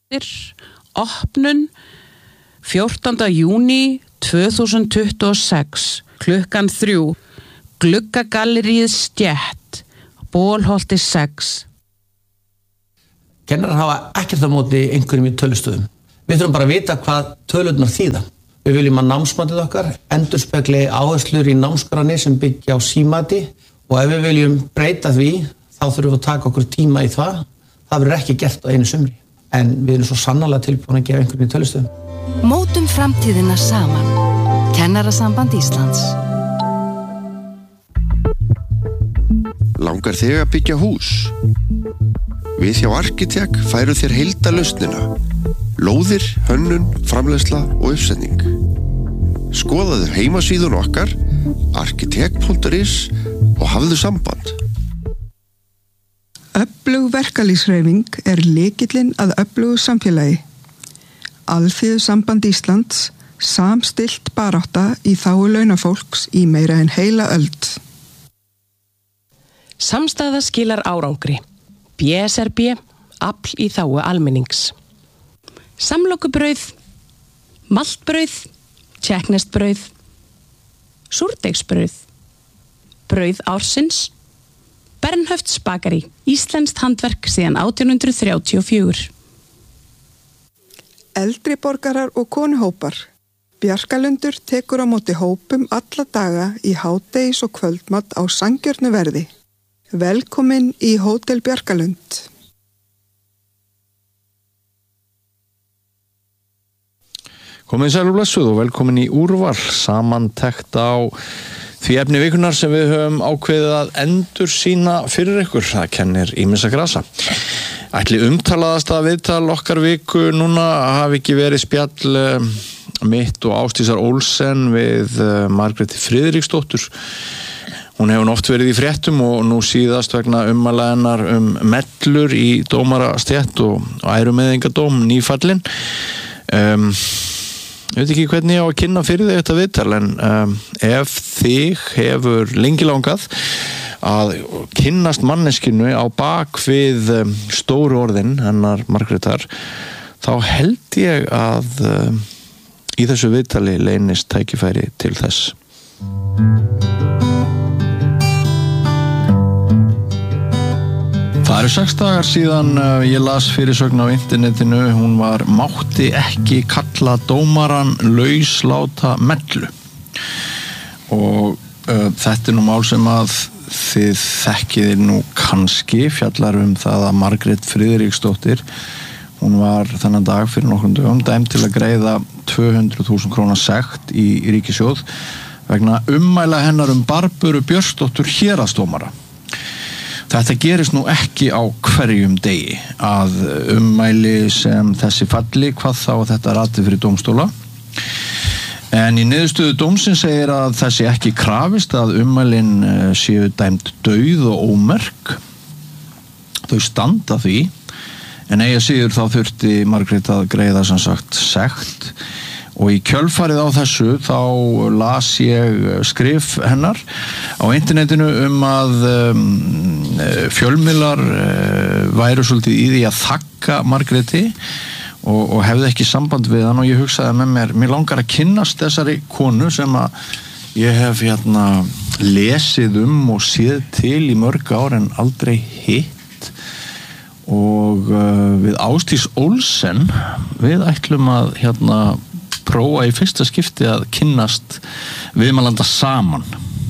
Opnun 14. júní 2026 klukkan 3 Gluggagalleríið Stétt Bólholti 6. Kennarar hafa ekkert á móti einhverjum í tölustöðum. Við þurfum bara að vita hvað tölurnar þýða. Við viljum að námsmatið okkar endurspegli áherslur í námskránni sem byggja á símati og ef við viljum breyta því þá þurfum við að taka okkur tíma í það. Það verður ekki gert á einu sumri. En við erum svo sannarlega tilbúin að gefa einhverjum í tölustöðum. Mótum framtíðina saman. Kennarasamband Íslands. Langar þig að byggja hús? Við hjá Arkitek færum þér heildarlausnina. Lóðir, hönnun, framleiðsla og uppsetning. Skoðaðu heimasíðun okkar, arkitek.is og hafðu samband. Öflug verkalýðshreyfing lykillinn að öflugu samfélagi. Alþýðusamband Íslands samstillt barátta í þágu launafólks í meira en heila öld. Samstaða skilar árangri. BSRB, afl í þágu almennings. Samlokubrauð, maltbrauð, tékkneskt súrdeigsbrauð, brauð ársins, Bernhöfts bakari, íslenskt handverk síðan 1834. Eldri borgarar og konuhópar. Bjarkalundur tekur á móti hópum alla daga í hádegis og kvöldmat á sanngjörnu verði. Velkomin í Hótel Bjarkalund. Komið sæl og blessuð og velkomin í úrval, samantekt á því efni vikunar sem við höfum ákveðið að endursýna fyrir ykkur. Það kennir ýmissa grasa. Ætli umtalaðasta viðtal okkar viku núna hafi ekki verið spjall mitt og Ásdísar Olsen við Margréti Friðriksdóttur. Hún hefur oft verið í fréttum og nú síðast vegna ummæla hennar mellur í dómarastétt og ærumeðingadóm nýfallin. Ég veit ekki hvernig ég á að kynna fyrir þig þetta viðtal en ef þig hefur lengi langað að kynnast manneskinu á bak við stóru orðin hennar Margrétar þá held ég að í þessu viðtali leynist tækifæri til þess. Það eru 6 dagar síðan ég las fyrirsögn á internetinu. Hún var mátti ekki kalla dómaran lausláta mellu. Og þetta nú mál sem að þið þekkið nú kannski fjallar það að Margrét Friðriksdóttir hún var þennan dag fyrir nokkrum dögum dæmd til að greiða 200.000 króna sekt í ríkissjóð vegna ummæla hennar Barböru Björnsdóttur héraðsdómara. Þetta gerist nú ekki á hverjum degi að ummæli sem þessi falli hvað þá þetta rati fyrir dómstóla. En í niðurstöðu dómsins segir að þessi ekki krafist að ummælin séu dæmd dauð og ómerk. Þau standa því en eigi að síður þá þurfti Margrét að greiða sem sagt sekt. Og í kjölfarið á þessu þá las ég skrif hennar á internetinu að fjölmiðlar væru svolítið í því að þakka Margréti og hefði ekki samband við hann og ég hugsaði með mér langar að kynnast þessari konu sem að ég hef lesið og séð til í mörg ár en aldrei hitt og við Ásdís Olsen við ætlum að prófa í fyrsta skipti að kynnast viðmælanda saman.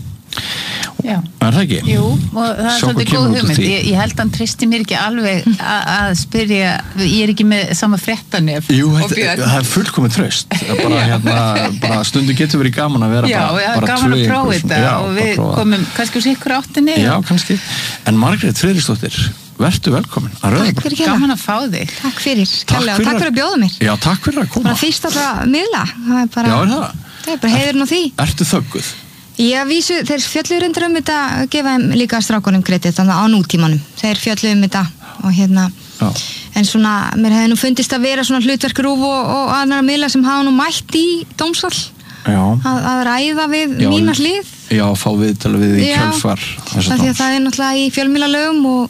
Já. Er það ekki? Jú, og það svolítið góð hugmynd. Ég held hann tristi mér ekki alveg að spyrja, ég ekki með sama fréttanef. Jú, það fullkomið traust. Bara stundu getur verið gaman að vera bara gaman að prófa þetta og við komum kannski úr sikkur áttinni. Já, kannski. En Margrét Friðriksdóttir, vertu velkomin að Rauðaborg. Gaman að fá þig. Takk fyrir, kærlega, og takk fyrir að bjóða mér. Já, takk fyrir að koma. Bara fyrst alltaf miðla. Já, það? Það bara heiðurinn á því. Ertu þögguð? Ég vísu, þeir fjölluðu reyndar þetta, gefa þeim líka strákunum kredit þannig á nútímanum. Þeir fjölluðu þetta og en svona, mér hefði nú fundist að vera svona hlutverk RÚV og annara miðla sem hafa nú mætt í dómsal. Já. Að ræða við mína hlið. Já, fá viðtal við í kjölfar. Já, það náttúrulega í fjölmiðlalögum og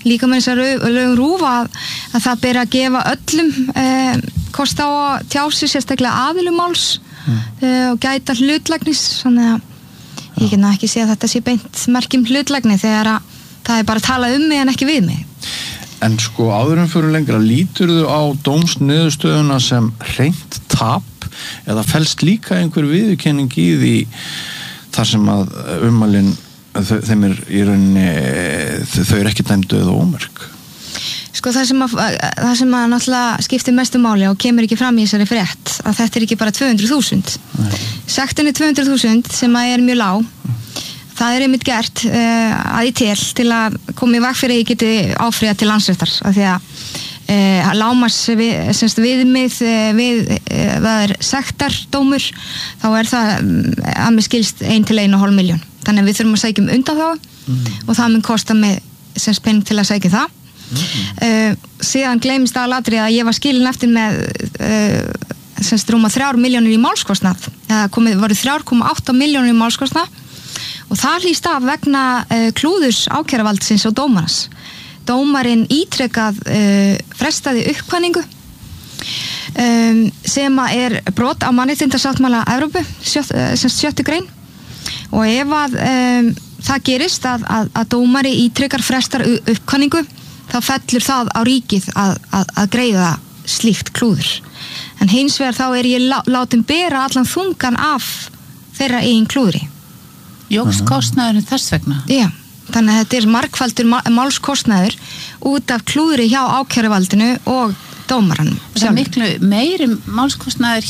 líka með þessar lögum RÚV að það ber að gefa öllum kost á að tjási sérstaklega aðilumáls og gæta hlutlægnis, þannig að ég ekki sé að þetta sé beint merkjum hlutlægni þegar að það bara að tala mig en ekki við mig. En sko áður en fyrir lengra, líturðu á dómsniðurstöðuna sem hreint tap eða felst líka einhver viðurkenning í því þar sem að ummælin þeim í rauninni þau ekki dæmdu eða ómörk? Sko það sem að náttúrulega skiptir mestu máli og kemur ekki fram í þessari frétt að þetta ekki bara 200.000. Sektin 200.000 sem að mjög lág. Það einmitt gert að ég til að koma í veg fyrir að ég geti áfrýjað til Landsréttar af því að lágmarks viðmið við það sektardómur þá það að mér skilst 1 til 1,5 milljón. Þannig að við þurfum að sækja undanþágu og það mun kosta mig pening til að sækja það. Síðan gleymist aðalatriði að ég var skilin eftir með rúma 3 milljónir í málskostnað. Það voru 3,8 milljónir í málskostnað og það hlýst af vegna klúðurs ákæruvaldsins og dómarans. Dómarinn ítrekað frestaði uppkvæningu sem að brot á mannréttindasáttmála Evrópu, 7. grein. Og ef að það gerist að dómari ítrekar frestar uppkvæningu, þá fellur það á ríkið að greiða slíkt klúður. En hins vegar þá ég látin bera allan þungan af þeirra eigin klúðri. Jókst kostnaðurinn þess vegna? Já, þannig að þetta margfaldur málskostnaður út af klúðri hjá ákæruvaldinu og dómaranum. Það miklu meiri málskostnaður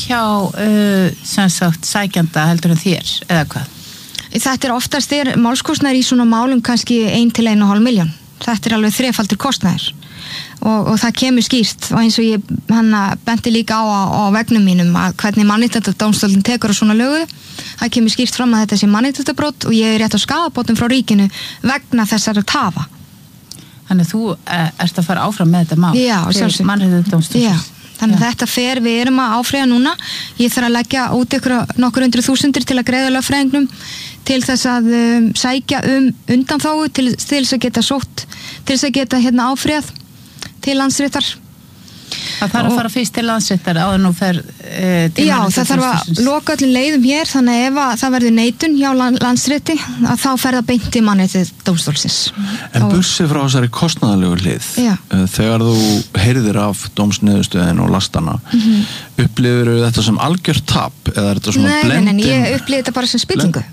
hjá sækjanda heldur en þér, eða hvað? Þetta oftast málskostnaður í svona málum kannski 1 til 1,5 milljón. Þetta alveg 3-faldur kostnaður og það kemur skýrt og eins og ég benti líka á vegnum mínum að hvernig mannréttindadómstóllinn tekur á svona lögu, það kemur skýrt fram að þetta sé mannréttindabrot og ég rétt á skaðabótum frá ríkinu vegna þessara tafa. Þannig þú ert að fara áfram með þetta mál? Já, sjálfsög. Mannréttindadómstóllins? Já, þannig að þetta við erum að áfrýja núna. Ég þarf að leggja út nokkur 100.000 til að greiða lögfræðingnum til þess að sækja undanþágu til þess að geta sótt, til þess að geta áfrýjað til Landsréttar. Það þarf að fara fyrst til Landsréttar áður nú fer til Já, það þarf að loka öllum leiðum hér, þannig að ef það verður neitun hjá Landsrétti, að þá fer það beint til Mannréttindadómstólsins. En bursið frá þessari kostnaðarlegu hlið, þegar þú heyrðir af dómsniðurstöðin og lastana, upplifir þetta sem algjört tap, eða þetta svona blendin? Nei, ég upplifi þetta bara sem spillingu.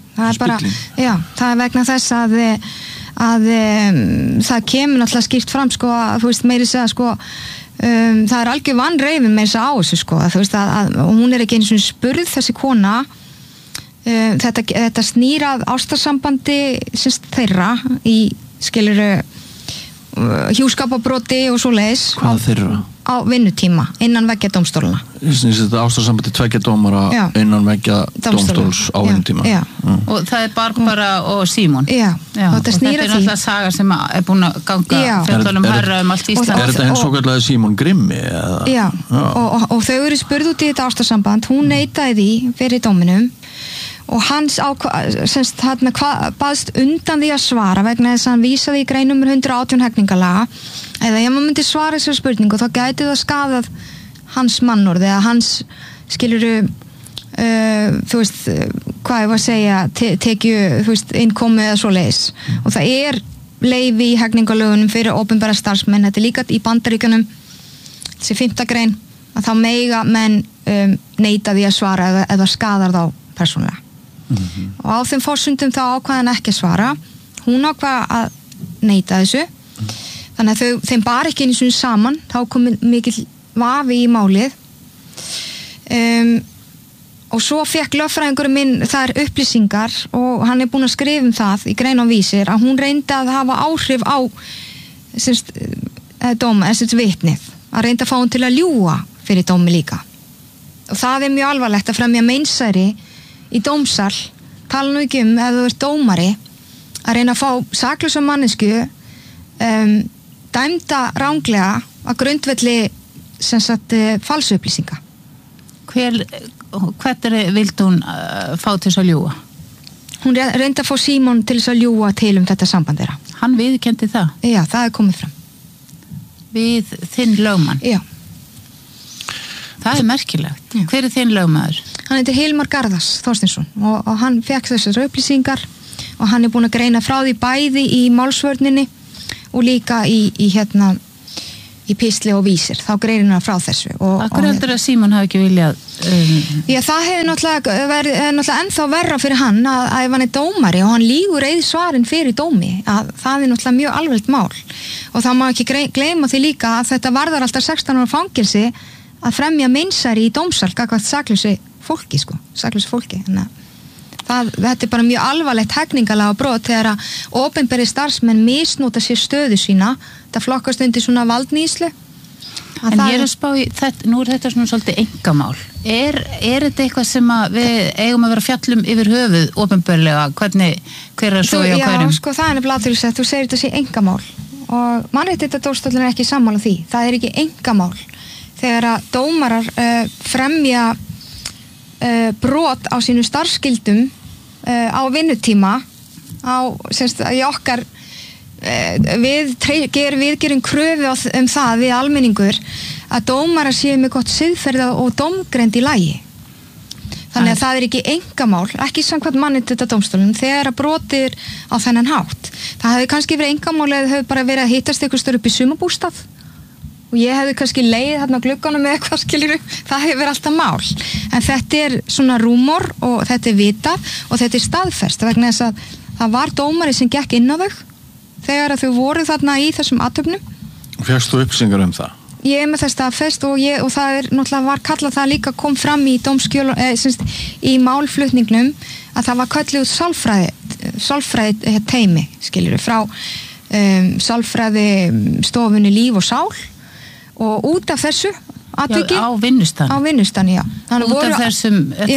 Það vegna þess að það kemur náttúrulega skýrt fram að þú veist meiri segja það algjör vanreifin með þess að á þessu þú veist að hún ekki eins og spurð þessi kona þetta snýrað ástarsambandi þeirra í skiluru hjúskapabroti og svoleiðis. Hvað þeirra? Á vinnutíma innan veggja dómstólana. Þetta ástarsambandi 2 dómara innan veggja dómstóls á vinnutíma. Já. Og það Barbara og Símon. Já. Og þetta snýra því. Þetta náttúrulega saga sem búin að ganga fjöldunum herra allt Ísland. Þetta henn svo kallaði Símon Grimmi? Já. Og þau eru spurð út í þetta ástarsamband. Hún neitaði því fyrir dóminum og hans baðst undan því að svara vegna þess að hann vísaði í grein númer 118 hegningarlaga eða ef maður myndi svara þessar spurningu þá gæti það skaðað hans mannorð eða hans skiluru þú veist hvað ég var að segja tekju þú veist innkomu eða svoleiðis og það leyfi í hegningarlögunum fyrir opinbera starfsmenn, þetta líka í Bandaríkjunum þessi 5. grein að þá mega menn neita því að svara eða skaðar þá persónulega. Og á þeim forsundum þá ákvað hann ekki að svara hún ákvað að neita þessu þannig að þeim bar ekki eins og saman þá kom mikill vafi í málið og svo fekk lögfræðingurinn minn þær upplýsingar og hann búinn að skrifa það í grein og vísir að hún reyndi að hafa áhrif á vitnið að reynda að fá hún til að ljúga fyrir dómi líka og það mjög alvarlegt að fremja meinsæri í dómsal, tala nú ekki ef þú ert dómari að reyna að fá saklausa mannesku dæmda ranglega að grundvelli falsupplýsinga. Hvernig vildi hún fá til þess að ljúga? Hún reyndi að fá Símon til þess að ljúga til þetta samband þeirra. Hann viðurkenndi það? Já, það komið fram. Við þinn lögmann? Já. Það merkilegt. Já. Hver þinn lögmaður? Hann heitir Hilmar Garðars Þorsteinsson og hann fekk þessar upplýsingar og hann búinn að greina frá því bæði í málsvörninni og líka í písli og vísir, þá greinir hann frá þessu. Akkur heldur að Símon hafi ekki viljað? Já, það hefði náttúrulega verið ennþá verra fyrir hann að ef hann dómari og hann lýgur eið svarin fyrir dómi, að það náttúrulega mjög alvarlegt mál og þá má ekki gleyma því líka að þetta varðar alltaf 16 ára fangelsi að fremja meinsæri í dómsal gagnvart saklausu fólki, þetta bara mjög alvarlegt hegningalega brot þegar að opinberi starfsmenn misnota sér stöðu sína, það flokkast undir svona valdníslu. En ég að spá í þetta, nú þetta svona svolítið einkamál. Er þetta eitthvað sem að við eigum að vera fjallum yfir höfuð opinberlega, hver að svo í á hverjum? Já, það er nefnilega aðeins að þú segir þetta sé einkamál og Mannréttindadómstóllinn er ekki sammála því. Það er ekki einkamál þegar að dómarar fremja brot á sínu starfskyldum á vinnutíma í okkar við gerum kröfu það við almenningur að dómarar séu með gott siðferði og dómgreind í lagi. Þannig að það er ekki einkamál, ekki samkvæmt Mannréttindadómstólnum þegar að brotir á þennan hátt. Það hefði kannski verið einkamál eða hefði bara verið að hittast eitthvað stöður upp í sumarbústað og ég hefði kannski leið hérna á glugganum með eitthvað skilur, það hefur alltaf mál. En þetta er svona rúmor og þetta er vitað og þetta er staðfest vegna þess að það var dómari sem gekk inn á þau þegar að þau voru þarna í þessum athöfnum. Fékkst þú upplýsingar það? Ég er með það staðfest og það er náttúrulega var kallað það líka kom fram í dómskjöl í málflutningnum að það var kallið sálfræði teymi skilur frá sálfræði stofunni Líf og Sál og út af þessu atviki á vinnustan, já. Út af þessum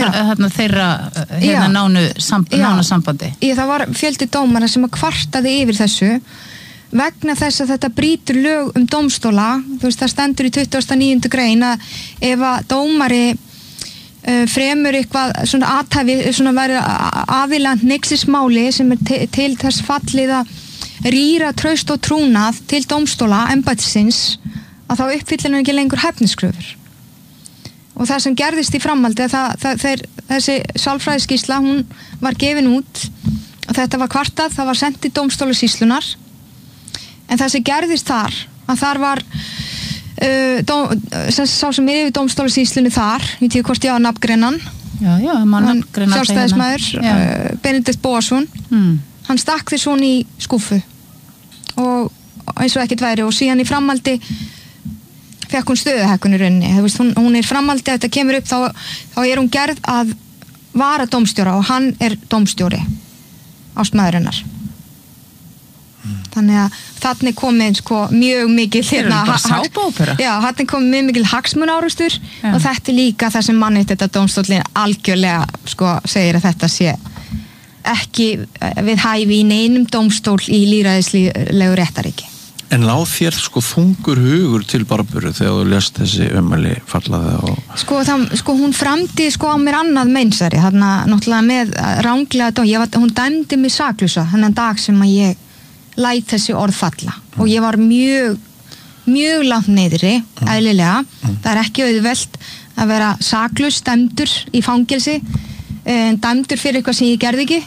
þeirra nánu sambandi. Það var fjöldi dómara sem að kvartaði yfir þessu vegna þess að þetta brýtur lög dómstóla, þú veist það stendur í 29. grein að ef að dómari fremur eitthvað svona athæfi, svona verið aðiland nexismáli sem til þess fallið að rýra traust og trúnað til dómstóla embættisins að þá uppfyllir hann ekki lengur hæfniskröfur og það sem gerðist í framhaldi þessi sálfræðiskísla hún var gefin út og þetta var kvartað, það var sendt til dómstólasýslunar en það sem gerðist þar var sá sem er yfir dómstólasýslunni þar ég veit ekki hvort ég á nafngreinan sjálfstæðismæður Benedikt Bóasson hann stakk því svona í skúfu og eins og ekkert væri og síðan í framhaldi fekk hún stöðuhækkun í rauninni, hún er framhaldi að þetta kemur upp þá er hún gerð að vara dómstjóra og hann er dómstjóri ástmaðurinnar þannig að þarna komið mjög mikil þarna komið mjög mikil hagsmunárustur og þetta er líka það sem Mannréttindadómstóllinn algjörlega segir að þetta sé ekki við hæfi í neinum dómstól í lýðræðislegu réttaríki. En láð þér þungur hugur til Barböru þegar þú lest þessi ummæli fallaði og... hún framdi á mér annað meinsæri, þarna náttúrulega með ranglega dóm, hún dæmdi mig saklausa þennan dag sem að ég læt þessi orð falla og ég var mjög langt niðri, eðlilega, það er ekki auðvelt að vera saklaus dæmdur í fangelsi, dæmdur fyrir eitthvað sem ég gerði ekki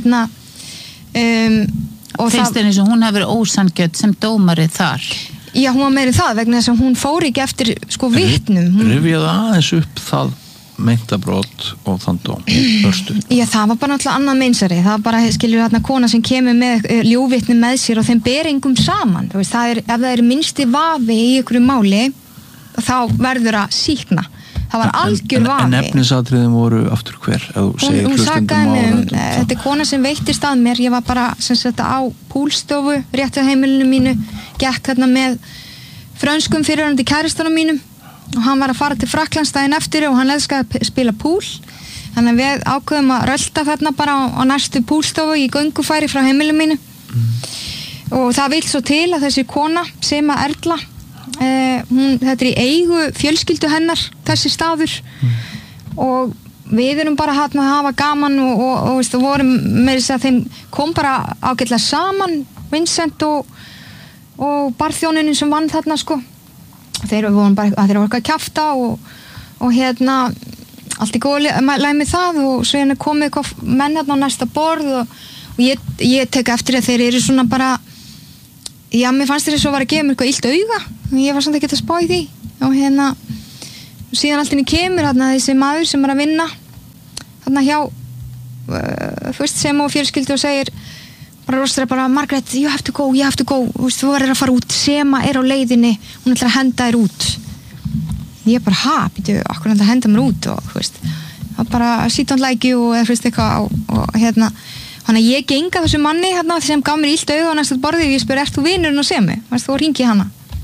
og finnst þér eins og hún hafi verið ósanngjörn sem dómari þar? Já, hún var meiri það vegna þess að hún fór ekki eftir vitnum. Rifjaði aðeins upp það meintabrót og þann dóm Já, það var bara náttúrulega annað meinsæri, það var bara, skilur þarna kona sem kemur með ljúvitni með sér og þeim ber engum saman, þú veist, ef það er minnsti vafi í ykkur máli þá verður að sýkna það var algjör vafi. En efnisatriðin voru aftur hver? Hún sakaði þetta er kona sem veittist að mér, ég var bara á púlstofu rétt á heimilinu mínu, gekk þarna með frönskum fyrirhandi kæristunum mínum og hann var að fara til Frakklands daginn eftir og hann elskaði að spila púl þannig að við ákveðum að rölda þarna bara á næstu púlstofu í göngufæri frá heimilinu mínu og það vill svo til að þessi kona sem að Erla þetta er í eigu fjölskyldu hennar þessi staður og við erum bara að hafa gaman og vorum með þess að þeim kom bara ágætlega saman Vincent og barþjóninin sem vann þarna sko. Þeir voru að kjafta og hérna allt í góðu læg með það og svo hérna komið menn hérna á næsta borð og ég tek eftir að þeir eru svona bara mér fannst þeir svo var að gefa mér eitthvað illt auga og ég var samt ekki að spá í því og hérna síðan allt inni kemur hérna þessi maður sem að vinna hérna hjá sem og fjölskyldu og segir bara rostra bara Margaret, you have to go þú verður að fara út, Sema á leiðinni hún ætlar að henda þér út ég bara, okkur hann að henda mér út og það bara sit don't like you eitthvað og hérna þannig að ég genga þessu manni hérna sem gaf mér illt auga á næsta borði og ég spyr, ert þú vinurinn á Semi? Þú hringi hana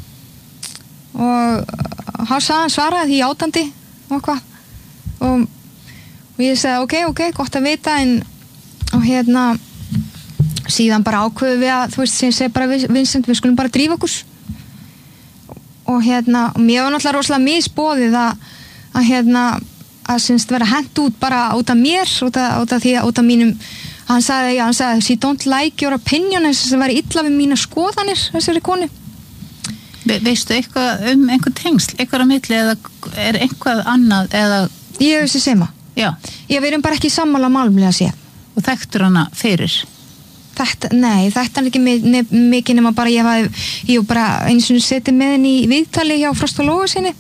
og hann svaraði því játandi og ég sagði ok, gott að vita og hérna síðan bara ákveðu við að sem ég segi bara Vincent, við skulum bara drífa okkur og hérna mér var náttúrulega rosalega misboðið að hérna að syns vera hent út bara út af mér út af mínum hann sagði she don't like your opinion þess að vera illa við mína skoðanir þessari konu Veistu eitthvað einhver tengsl eitthvað á milli eða er eitthvað annað eða ég veist Sema við erum bara ekki sammála málumlega að sé og þekktur hana fyrir þetta er ekki mikið nema bara ég bara eins og setið með henni í viðtali hjá Frost og Lóa sinni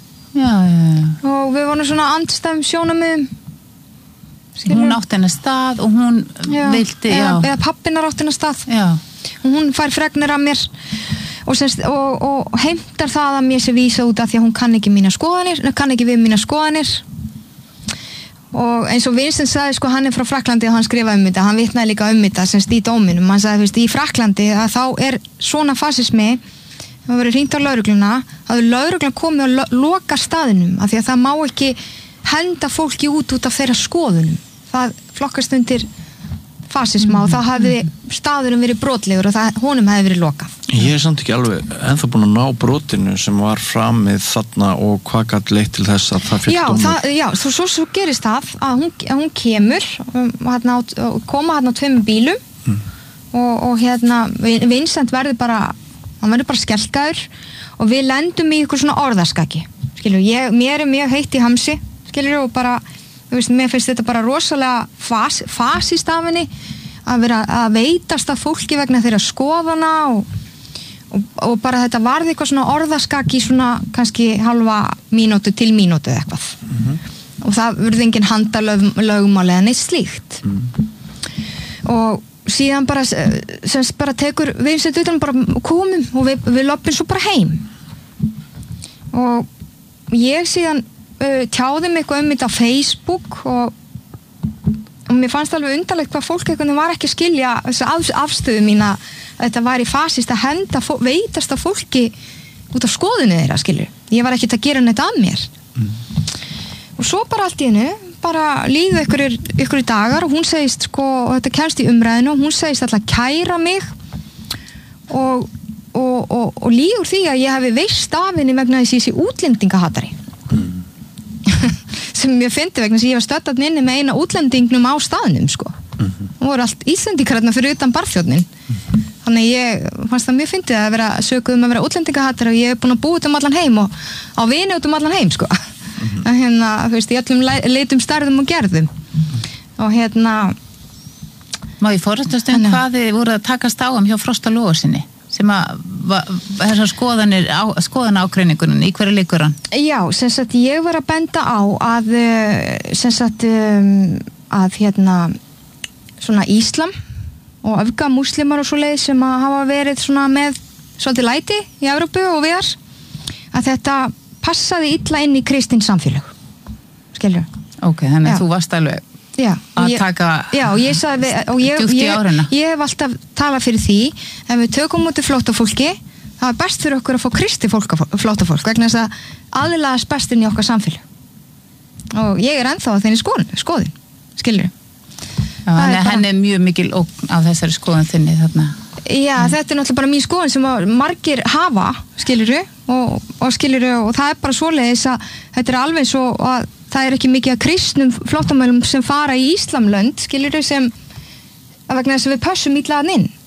og við vorum svona andstæðum sjónamiðum hún átti hennar stað og hún vildi eða pappinar átti hennar stað og hún fær fregnir af mér og heimtar það að mér sé vísa út af því að hún kann ekki við mínar skoðanir og eins og Vincent sagði hann er frá Frakklandi og hann skrifaði þetta hann vitnaði líka þetta semst í dóminum hann sagði í Frakklandi að þá er svona fasismi það verið hringt á lögregluna að lögreglan komið og loka staðinum af því að það má ekki henda fólki út af þeirra skoðunum það flokkast undir fasisma og þá hafði staðurum verið brotlegur og honum hefði verið lokað Ég er samt ekki alveg ennþá búin að ná brotinu sem var framið þarna og hvað gat leitt til þess að það fyllt dómur svo gerist það að hún kemur koma hérna á 2 bílum og hérna Vincent verður bara skelkaður og við lendum í ykkur svona orðaskaki mér er mjög heitt í hamsi og bara mér finnst þetta bara rosalega fasist af henni að vera að veitast af fólki vegna þeirra skoðana og bara þetta varði eitthvað svona orðaskaki svona kannski halva mínútu til mínútu eitthvað og það verði engin handalögmál eða neitt slíkt og síðan bara tekur Vincent utan bara komum og við loppum svo bara heim og ég síðan tjáði mig eitthvað þetta á Facebook og mér fannst alveg undarlegt hvað fólk eitthvað var ekki að skilja þessu afstöðu mína að þetta væri fasist að henda veitast af fólki út af skoðinu þeirra skilur ég var ekkert að gera neitt að mér og svo bara allt í hennu bara líðu ykkur dagar og hún segist og þetta kemst í umræðinu og hún segist alltaf kæra mig og líður því að ég hefði veist af henni vegna þessi útlendingahatari sem ég fyndi vegna sem ég var stödd inni með eina útlendingnum á staðnum og voru allt Íslendingar fyrir utan barþjónnin þannig ég fannst það mjög fyndið að vera sökuð að vera útlendingahatari og ég hef búin að búa út allan heim og á vini út allan heim að hérna, í öllum leitum stærðum og gerðum og hérna Má ég forrættast hvað þið voru að takast á hjá Frost og Lóa sinni sem að þessar skoðana ágreiningunum, í hverju liggur hann? Já, sem sagt ég var að benda á að sem sagt að hérna svona Íslam og öfgamúslimar og svo leið sem að hafa verið svona með svolítið læti í Evrópu og viðar að þetta passaði illa inn í kristin samfélag skilur? Ok, þannig að þú varst alveg að taka ég sagði, og ég hef alltaf talað fyrir því ef við tökum út í flóttafólki það er best fyrir okkur að fá kristi flóttafólk vegna þess að aðlaðast best inn í okkar samfélag og ég er ennþá að þenni skoðun skilur henni er mjög mikil ógn af þessari skoðun þinni þarna þetta er náttúrulega bara mín skoðun sem margir hafa skiluru og það er bara svoleiðis að þetta er alveg svo að það er ekki mikið að kristnum flóttamönnum sem fara í Íslamlönd skiluru sem að vegna þess að við pössum ítlaðan inn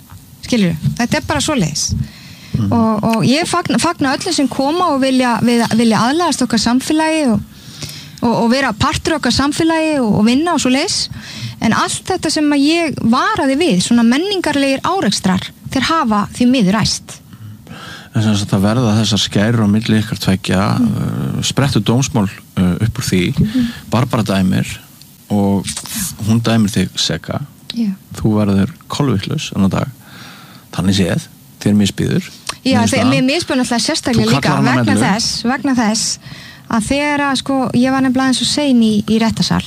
skilur, þetta bara svoleiðis og ég fagna öllum sem koma og vilja aðlagast okkar samfélagi og vera partur okkar samfélagi og vinna og svoleiðis, en allt þetta sem að ég varaði við, svona menningarlegir árekstrar, þeir hafa því miður æst. En sem sagt að verða þessar skærur á milli ykkar tveggja, sprettu dómsmál upp úr því, Barbara dæmir og hún dæmir þig seka, þú verður kolvitlaus annan dag, þannig séð, þér misbýður. Já, mér misbýður náttúrulega sérstaklega líka vegna þess að þegar að sko, ég var nefnilega eins og sein í réttasal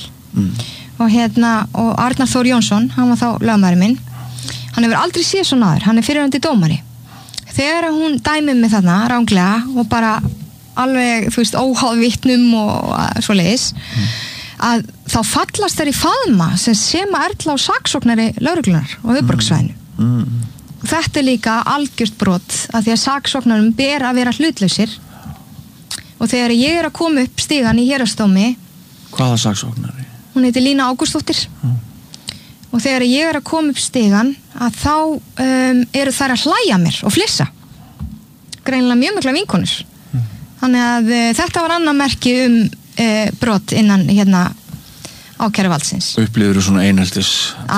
og Arnar Þór Jónsson, hann var þá lögmaðurinn minn, hann hefur aldrei séð svona aður, hann er fyrrverandi dómari. Þegar hún dæmið mig þarna ránglega og bara alveg, þú veist, óháð vitnum og svoleiðis, að þá fallast þær í faðma sem Erla og saksóknari lögreglunar á höfuðborgarsvæðinu. Þetta er líka algjört brot af því að saksóknarum ber að vera hlutlausir og þegar ég er að koma upp stigann í héraðsdómi. Hvaða saksóknari? Hún heitir Lína Ágústsdóttir. Og þegar ég er að koma upp stigann að þá eru þær að hlæja mér og flissa. Greinilega mjög mikla vinkonur. Þannig að þetta var annað merki brot innan ákæruvaldsins. Upplifir þú svona einheltis?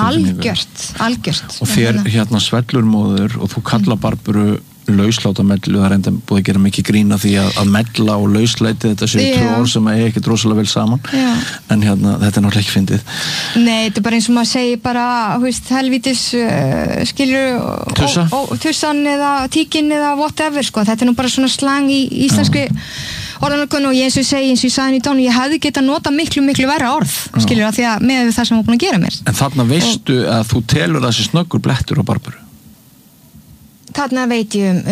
Algjört. Og þér svellur móður og þú kalla Barbaru lausláta mellu, það er enda búið að gera mikið grína því að mella og lauslæti þetta séu tvö orð sem er ekkert rosalega vel saman. En þetta er náttúrulega ekki fyndið. Nei, þetta er bara eins og maður segir bara, helvítis skilur tussan eða tíkin eða whatever, sko. Þetta er nú bara svona slang í íslenskri orðanökun og eins og ég sagði í dónu, ég hefði getað nota miklu verra orð, skilur, af því að með það sem var búin að gera mér. En þarna veistu að þú telur þessi snöggur blettur á Barbaru? Þarna veit ég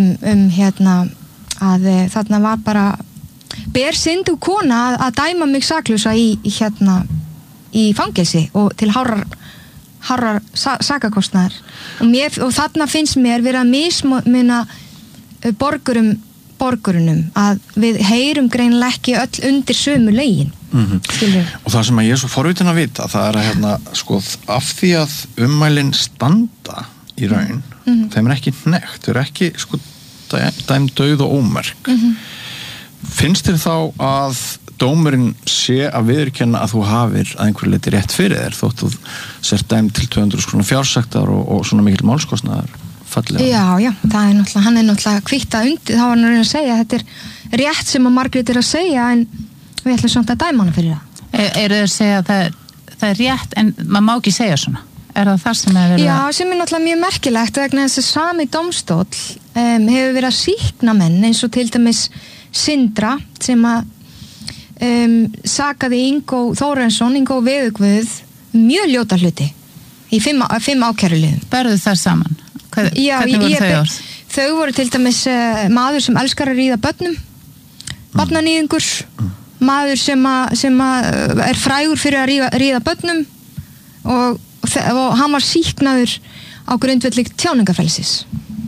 að þarna var bara ber syndu kona að dæma mig saklausa í fangelsi og til hárrar sakakostnaðar og þarna finnst mér verið að mismuna borgurunum að við heyrum greinilega ekki öll undir sömu lögin. Og það sem að ég er svo forvitin að vita, það er að sko, af því að ummælin standa í raun, þeim er ekki hnekkt, þau eru ekki sko dæmd dauð og ómerk. Finnst þér þá að dómurinn sé að viðurkenna að þú hafir að einhverju leyti rétt fyrir þér þótt þú sért dæmd til 200 króna fjársektar og svona mikill málskostnaðar fallega? Já, það er náttúrulega, hann er náttúrulega kvitta undir, þá var hann að reyna að segja þetta er rétt sem að Margrét er að segja en við ætlum svona að dæma hana fyrir það. Eru þau að segja að það er rétt en maður má ekki segja svona? Er það sem er verið? Já, sem er náttúrulega mjög merkilegt vegna þess að sami dómstóll hefur verið að sýkna menn eins og til dæmis Sindra sem að sakaði Ingó Þórensson, Ingó Veðugvöð mjög ljóta hluti í 5 ákæruliðum. Berðu það saman? Hvernig voru þau orð? Þau voru til dæmis maður sem elskar að ríða börnum, barnanýðingur, maður sem er frægur fyrir að ríða börnum og hann var sýknaður á grundvelli tjáningafrelsis.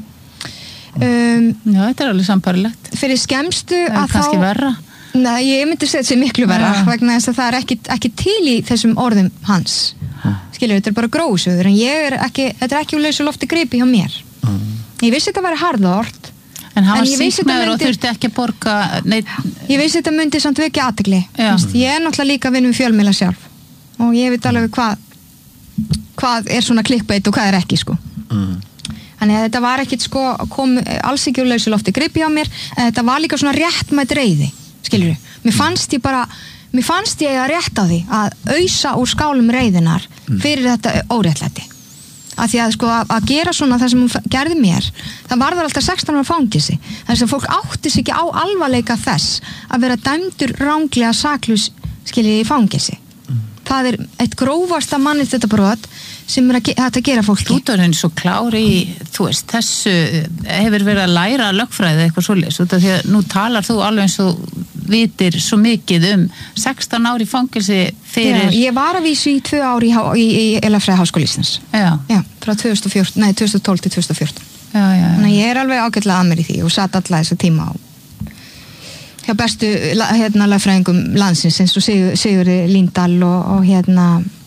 Já, þetta er alveg sambarlegt. Fyrir skemmstu að þá... kannski verra? Nei, ég myndi segja þetta sé miklu verra vegna þess að það er ekki til í þessum orðum hans. Skilur, þetta er bara gróðsögur en þetta er ekki úr lausu lofti gripi hjá mér. Ég vissi þetta væri harðort. En hann var sýknaður og þurfti ekki að borga... Ég vissi þetta myndi samt vekja athygli. Ég er náttúrulega líka að vinna við fjölmiðla sjálf og ég veit alveg hvað er svona clickbait og hvað er ekki, sko. Þannig að þetta var ekkit, sko, kom alls ekki úr lausu lofti gripi hjá mér, en þetta var líka svona réttmætt reiði, skilur við. Mér fannst ég að rétta því að ausa úr skálum reiðinar fyrir þetta óréttlæti. Af því að, sko, að gera svona það sem hún gerði mér, það varðar alltaf 16 ára fangilsi. Þess að fólk átti sig ekki á alvarleika þess að vera dæmdur ranglega saklaus, skilur, í fangilsi. Það er eitt grófasta mannréttindabrot sem er að gera fólki. Þú er eins og klári í, þú veist, þessu hefur verið að læra lögfræði eitthvað svoleiðis, út af því að nú talar þú alveg eins og vitir svo mikið 16 ári fangilsi fyrir... Já, ég var að vísu í 2 ári í Elafræði Háskóla Íslands. Já, frá 2012 til 2014. Já. Þannig ég er alveg ágætlega að mér í því og satt alla þessu tíma á hjá bestu lögfræðingum landsins eins og Sigurði Líndal og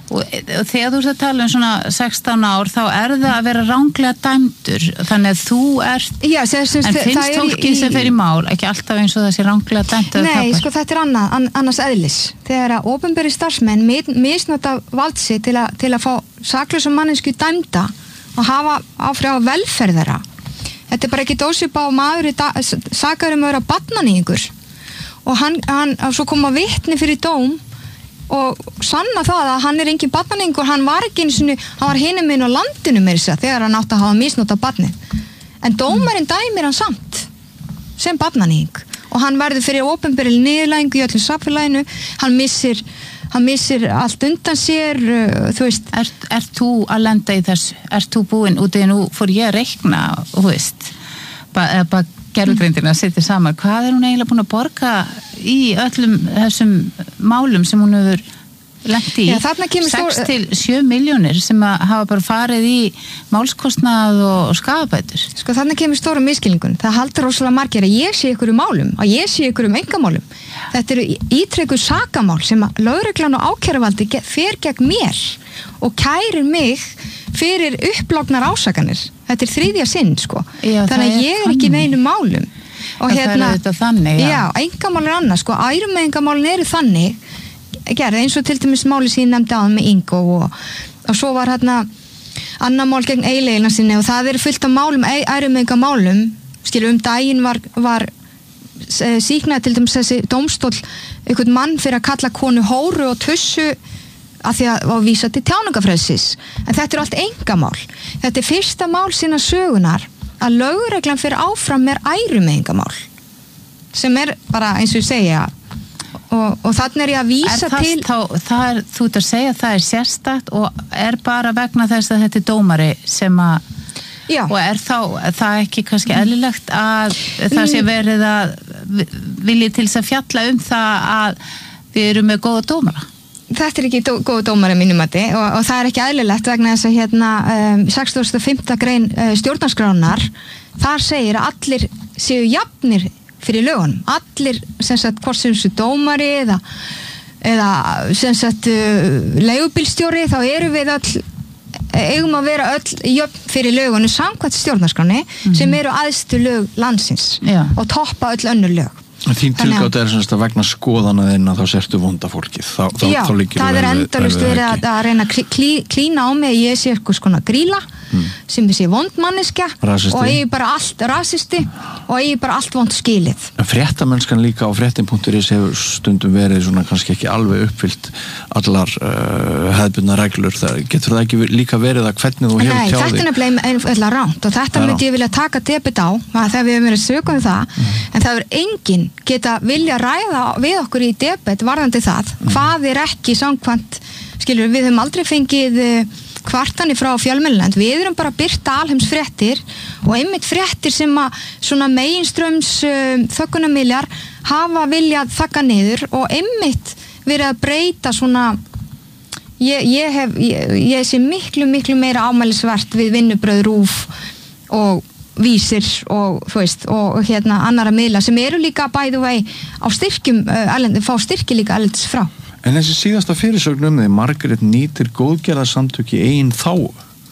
Og þegar þú ert að tala svona 16 ár þá það að vera ranglega dæmdur þannig að þú ert Já, en finnst fólki sem fer í mál ekki alltaf eins og það sé ranglega dæmdur Nei, sko þetta annars eðlis þegar að opinberi starfsmenn misnota vald sitt til að fá saklausum mannesku dæmda og hafa áfrjá velferð þeirra þetta bara ekki dósipa á maður sakar að vera barnaníðingur og hann svo koma vitni fyrir dóm og sanna það að hann engin barnaníðingur, hann var ekki hann var hinum inn á landinu með þess að þegar hann átti að hafa misnotað barnið en dómarinn dæmir hann samt sem barnaníðing og hann verður fyrir opinberil niðurlægingu í öllu samfélaginu hann missir allt undan sér þú veist Ert þú að lenda í þessu? Ert þú búin út í nú fór ég að reikna þú veist bara gerfugreindina að setja saman hvað hún eiginlega búin að borga í öllum þessum málum sem hún hefur lent í 6 til 7 milljónir sem að hafa bara farið í málskostnað og skadabætur Sko þarna kemur stóra misskilningun það haldur rosalega margir að ég sé ykkur málum að ég sé ykkur einkamálum þetta eru ítrekkuð sakamál sem að lögreglan og ákæruvaldi fer gegn mér og kærir mig fyrir uppláknar ásakanir þetta er 3. sinn sko þannig að ég ekki neinum málum og hérna þannig, já, einkamál annað sko ærumeiðingamálin eru þannig gerð eins og til dæmis máli sem ég nefndi áðan með Ingo og svo var hérna annar mál gegn eiginlegina sinni og það eru fullt af málum ærumeiðingamálum skilur daginn var síknaði til dæmis þessi dómstól einhvern mann fyrir að kalla konu hóru og tussu að því að vísa til tjáningafrelsis en þetta er allt einkamál þetta er fyrsta mál sína sögunar að lögreglan fyrir áfram með ærumeiðingamál sem bara eins og ég segja og þannig ég að vísa til þú ert að segja að það er sérstakt og bara vegna þess að þetta er dómari sem að Já. Og það ekki kannski eðlilegt að það sé verið að vilji til þess að fjalla það að við erum með góða dómara? Þetta er ekki góða dómara mínum mati og það er ekki eðlilegt vegna þess að hérna 65. grein stjórnarskránar þar segir að allir séu jafnir fyrir lögunum. Allir sem sagt hvort sem þessu dómari eða sem sagt leigubílstjóri þá eru við eigum að vera öll jöfn fyrir lögunum samkvæmt stjórnarskráni sem eru æðstu lög landsins og toppa öll önnur lög Þín tilgátt er semst að vegna skoðana þinn að þá sertu vonda fólkið Já, það er endalaust verið að reyna að klína á mig ég sé eitthvað skona gríla sem sé vondmanniska og ég bara allt rasisti og ég bara allt vond skilið Fréttamennskan líka á fréttin.is hefur stundum verið svona kannski ekki alveg uppfyllt allar hefðbundna reglur getur það ekki líka verið að hvernig þú hefur tjáði Nei, þetta er nefnilega ránt og þetta myndi ég vilja taka debit á þegar við hefum verið sögum það en það er enginn geta vilja ræða við okkur í debit varðandi það hvað er ekki samkvæmt skilur við höfum aldrei fengið kvartanir frá fjölmiðlunum við erum bara að birta alheimsfréttir og einmitt fréttir sem að svona meginströms þöggunarmiljar hafa viljað þagga niður og einmitt verið að breyta svona ég sé miklu meira ámælisvert við vinnubröð RÚV og vísir og þú veist og hérna annara miðla sem eru líka by the way á styrkjum fá styrki líka erlendis frá En þessi síðasta fyrirsögn þig Margrét nýtir góðgerðarsamtök í eigin þágu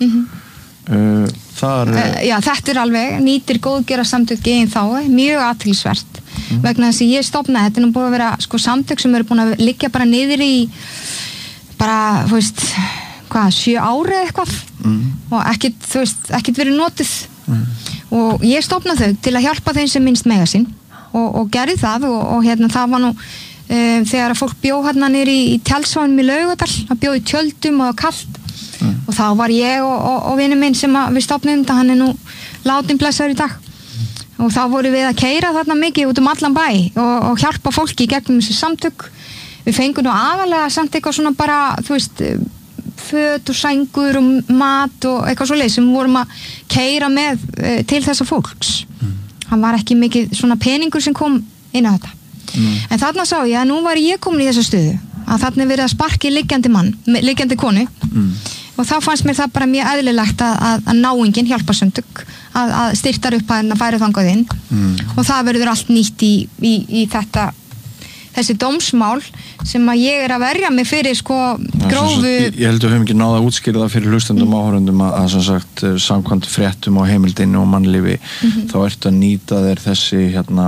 Já, þetta er alveg nýtir góðgerðarsamtök í eigin þágu mjög athyglisvert vegna þess að ég stofnaði þetta nú búið að vera sko samtök sem eru búin að liggja bara niður í bara, þú veist 7 ári eða eitthvað og ekkit, þú veist, ekkit verið notið og ég stofnaði þau til að hjálpa þeim sem minnst mega sín og gerði það og hérna það var nú þegar að fólk bjó hérna niður í tjaldsvæðum í Laugardal, að bjó í tjöldum og kalt og þá var ég og vinur minn sem við stofnum þetta, hann er nú látin blessaður í dag og þá voru við að keyra þarna mikið út allan bæ og hjálpa fólki í gegnum þessi samtök við fengum nú aðalega samt eitthvað svona bara, þú veist föt og sængur og mat og eitthvað svo leið sem vorum að keyra með til þessa fólks hann var ekki mikið svona peningur sem kom inn á þetta en þarna sá ég að nú var ég komin í þessa stöðu að þarna verið að sparki liggjandi konu og þá fannst mér það bara mjög eðlilegt að náingin hjálparsamtök að styrtar upp að færa þangað inn og það verður allt nýtt í þetta þessi dómsmál sem að ég að verja mig fyrir sko grófu ég held að við höfum ekki náð að útskýra það fyrir hlustendum áhorfendum að sem sagt samkvæmt fréttum á heimildinni og mannlífi þá ertu að nýta þér þessi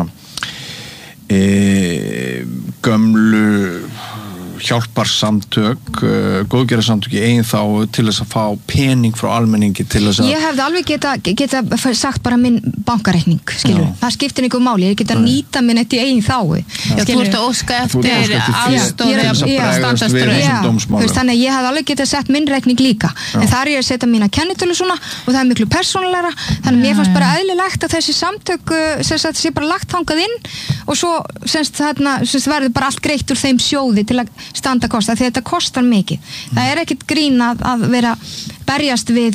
gömlu hjálparsamtök, góðgerðarsamtök í eigin þá til þess að fá pening frá almenningi til þess að... Ég hefði alveg geta sagt bara minn bankareikning, skilur. Það skiptir einhver máli, ég geta nýta minn eitt í eigin þáu. Já, þú ert að óska eftir aðstóði að standast fyrir. Þannig að ég hefði alveg geta sett minn reikning líka. En þar ég að setja mína kennitölu svona og það miklu persónulegra. Þannig að mér fannst bara eðlilegt að þessi samtök sé bara lagt þangað inn og svo verður bara allt greitt úr þeim sjóði til að standa kosta, því þetta kostar mikið. Það er ekkert grín að vera berjast við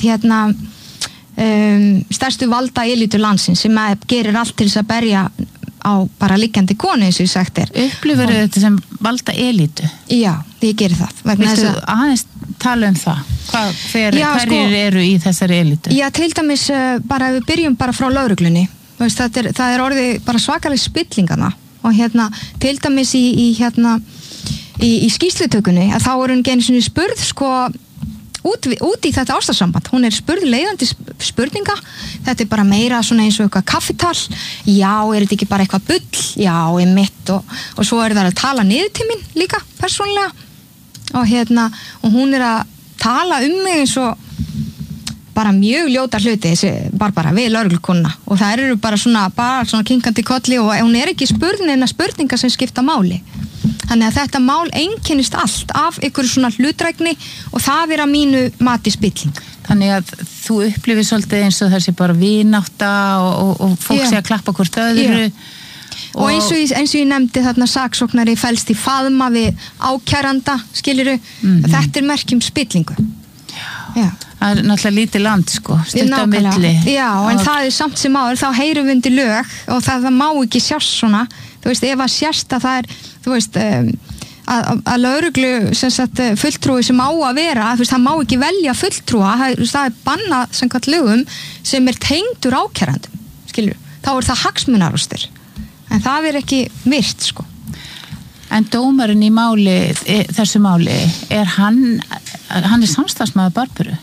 stærstu valda elítu landsins sem gerir allt til þess að berja á bara liggjandi konu eins og ég sagt Upplifir þetta sem valda elítu? Já, ég gerir það. Viltu aðeins tala það? Hverjir eru í þessari elítu? Já, til dæmis bara við byrjum bara frá lögreglunni. Það er orðið bara svakaleg spillingana og til dæmis í skýrslutökunni að þá hún einu sinni spurð sko út í þetta ástarsamband, hún spurð leiðandi spurninga, þetta bara meira svona eins og eitthvað kaffital, já, þetta ekki bara eitthvað bull, já, mitt og svo það að tala niður til mín líka, persónulega og hún að tala mig eins og bara mjög ljóta hluti þessi Barbara við lögreglukonna og það eru bara svona kinkandi kolli og hún ekki spurninga sem skipta máli. Þannig að þetta mál einkennist allt af ykkur svona hlutrækni og það að mínu mati spilling. Þannig að þú upplifir svolítið eins og þessi bara vinátta og fólk sé að klappa hvort öðru. Og eins og ég nefndi þarna saksóknari fælst í faðma við ákæranda, skilurðu, þetta merkjum spillingu. Já. Það náttúrulega lítið land sko, stutt á milli. Já, en það samt sem áður, þá heyrum við undir lög og það má ekki sjást svona, þú veist, ef að sérst að það þú veist, að lögreglu fulltrúi sem á að vera, þú veist, það má ekki velja fulltrúa, það bannað samkvæmt lögum sem tengdur ákærandum, skilur, þá það hagsmunarústir, en það ekki virt, sko. En dómarinn í þessu máli, hann samstarfsmaður Barböru?